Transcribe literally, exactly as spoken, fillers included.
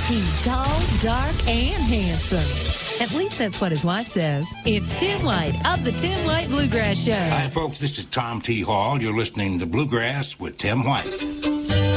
He's tall, dark, and handsome. At least that's what his wife says. It's Tim White of the Tim White Bluegrass Show. Hi, folks. This is Tom T. Hall. You're listening to Bluegrass with Tim White.